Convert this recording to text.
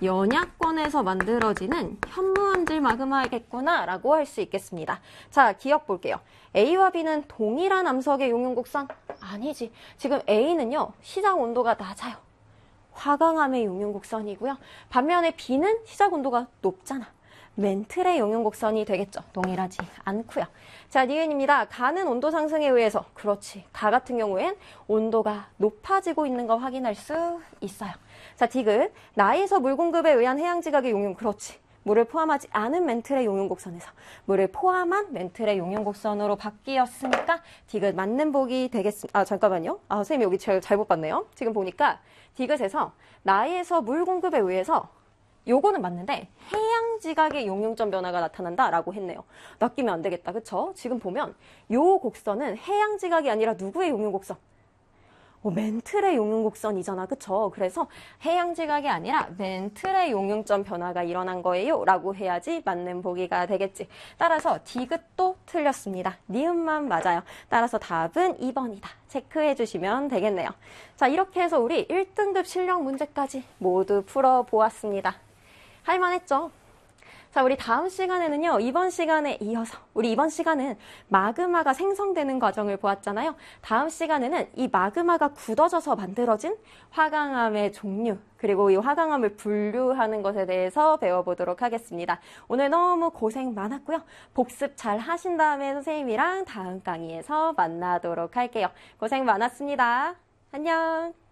연약권에서 만들어지는 현무암질 마그마겠구나 라고 할 수 있겠습니다. 자, 기억 볼게요. A와 B는 동일한 암석의 용융 곡선? 아니지. 지금 A는요, 시작 온도가 낮아요. 화강암의 용융 곡선이고요. 반면에 B는 시작 온도가 높잖아. 멘틀의 용융 곡선이 되겠죠. 동일하지 않고요. 자, 니은입니다. 가는 온도 상승에 의해서, 그렇지, 가 같은 경우엔 온도가 높아지고 있는 거 확인할 수 있어요. 자, 디귿, 나에서 물 공급에 의한 해양 지각의 용융, 그렇지. 물을 포함하지 않은 멘틀의 용융 곡선에서 물을 포함한 멘틀의 용융 곡선으로 바뀌었으니까 디귿 맞는 복이 되겠습니다. 아, 잠깐만요. 아, 선생님 여기 잘못 봤네요. 지금 보니까 디귿에서 나에서 물 공급에 의해서 요거는 맞는데 해양 지각의 용융점 변화가 나타난다라고 했네요. 낚이면 안 되겠다. 그쵸? 지금 보면 요 곡선은 해양 지각이 아니라 누구의 용융 곡선? 멘틀의 용융 곡선이잖아. 그쵸? 그래서 해양 지각이 아니라 멘틀의 용융점 변화가 일어난 거예요. 라고 해야지 맞는 보기가 되겠지. 따라서 디귿도 틀렸습니다. 니은만 맞아요. 따라서 답은 2번이다. 체크해 주시면 되겠네요. 자, 이렇게 해서 우리 1등급 실력 문제까지 모두 풀어보았습니다. 할만했죠? 자, 우리 다음 시간에는요, 이번 시간에 이어서 우리 이번 시간은 마그마가 생성되는 과정을 보았잖아요. 다음 시간에는 이 마그마가 굳어져서 만들어진 화강암의 종류, 그리고 이 화강암을 분류하는 것에 대해서 배워보도록 하겠습니다. 오늘 너무 고생 많았고요. 복습 잘 하신 다음에 선생님이랑 다음 강의에서 만나도록 할게요. 고생 많았습니다. 안녕.